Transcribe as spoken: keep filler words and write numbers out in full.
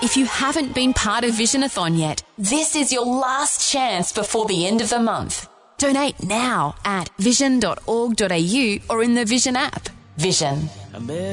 If you haven't been part of Visionathon yet, this is your last chance before the end of the month. Donate now at vision dot org dot a u or in the Vision app. Vision.